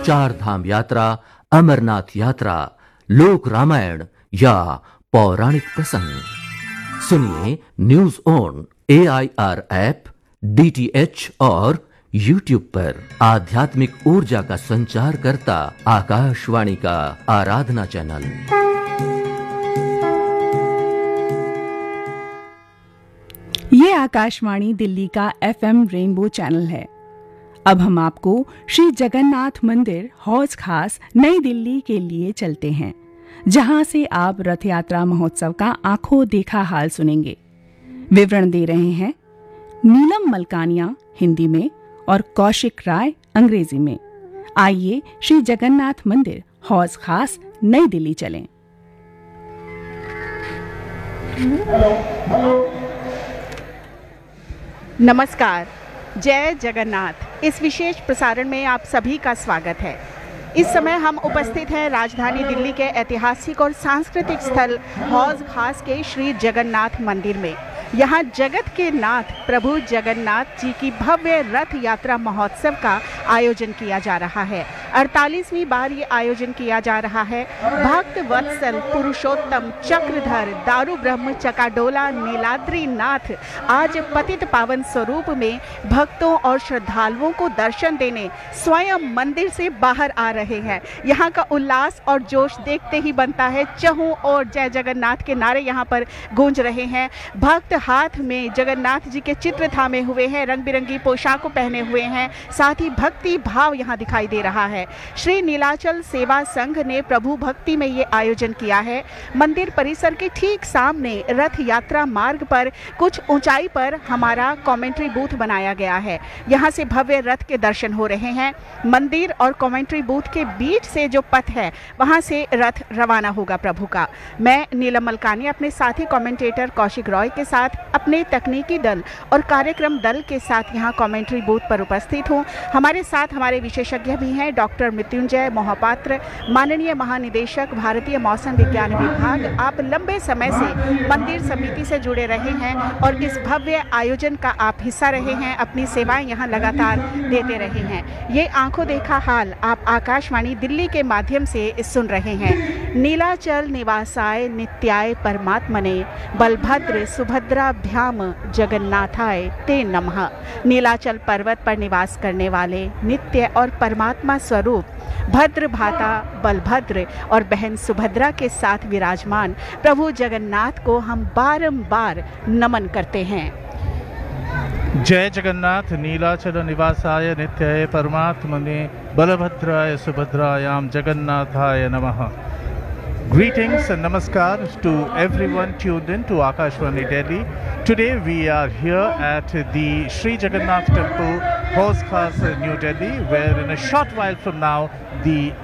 चार धाम यात्रा, अमरनाथ यात्रा, लोक रामायण या पौराणिक प्रसंग। सुनिए news on AIR app, DTH और YouTube पर। आध्यात्मिक ऊर्जा का संचार करता आकाशवाणी का आराधना चैनल। ये आकाशवाणी दिल्ली का FM रेनबो चैनल है। अब हम आपको श्री जगन्नाथ मंदिर हौज खास नई दिल्ली के लिए चलते हैं, जहां से आप रथ यात्रा महोत्सव का आंखों देखा हाल सुनेंगे। विवरण दे रहे हैं नीलम मलकानिया हिंदी में और कौशिक राय अंग्रेजी में। आइए श्री जगन्नाथ मंदिर हौज खास नई दिल्ली चलें। नमस्कार, जय जगन्नाथ। इस विशेष प्रसारण में आप सभी का स्वागत है। इस समय हम उपस्थित हैं राजधानी दिल्ली के ऐतिहासिक और सांस्कृतिक स्थल हौज खास के श्री जगन्नाथ मंदिर में। यहाँ जगत के नाथ प्रभु जगन्नाथ जी की भव्य रथ यात्रा महोत्सव का आयोजन किया जा रहा है। 48वीं बार ये आयोजन किया जा रहा है। भक्त वत्सल पुरुषोत्तम चक्रधर दारू ब्रह्म चकाडोला नीलाद्री नाथ आज पतित पावन स्वरूप में भक्तों और श्रद्धालुओं को दर्शन देने स्वयं मंदिर से बाहर आ रहे हैं। यहाँ का उल्लास और जोश देखते ही बनता है। चहुं और जय जगन्नाथ के नारे यहाँ पर गूंज रहे हैं। भक्त हाथ में जगन्नाथ जी के चित्र थामे हुए हैं, रंग बिरंगी पोशाकों पहने हुए हैं, साथ ही भक्ति भाव यहाँ दिखाई दे रहा है। श्री नीलाचल सेवा संघ ने प्रभु भक्ति में ये आयोजन किया है। मंदिर परिसर के ठीक सामने रथ यात्रा मार्ग पर कुछ ऊंचाई पर हमारा कमेंट्री बूथ बनाया गया है। यहाँ से भव्य रथ के दर्शन हो रहे हैं। मंदिर और कमेंट्री बूथ के बीच से जो पथ है वहाँ से रथ रवाना होगा प्रभु का। मैं नीलम मलकानी अपने साथी कमेंटेटर कौशिक रॉय के साथ अपने तकनीकी दल और कार्यक्रम दल के साथ यहाँ कमेंट्री बूथ पर उपस्थित हूँ। हमारे साथ हमारे विशेषज्ञ भी हैं, डॉक्टर मृत्युंजय मोहपात्र, माननीय महानिदेशक भारतीय मौसम विज्ञान विभाग। आप लंबे समय से मंदिर समिति से जुड़े रहे हैं और इस भव्य आयोजन का आप हिस्सा रहे हैं, अपनी सेवाएं यहाँ लगातार देते रहे हैं। ये आंखों देखा हाल आप आकाशवाणी दिल्ली के माध्यम से सुन रहे हैं। नीलाचल निवासाय नित्याय परमात्मने बलभद्र सुभद्राभ्याम जगन्नाथाय ते नमः। नीलाचल पर्वत पर निवास करने वाले नित्य और परमात्मा स्वरूप भद्र भाता बलभद्र और बहन सुभद्रा के साथ विराजमान प्रभु जगन्नाथ को हम बारंबार नमन करते हैं। जय जगन्नाथ। नीलाचल निवासाय नित्याय परमात्मने बलभद्राय सुभद्रायाम जगन्नाथाय नमः। Greetings and namaskar to everyone tuned in to Akashvani Delhi. Today we are here at the Sri Jagannath Temple, Hौज खास, New Delhi, where in a short while from now the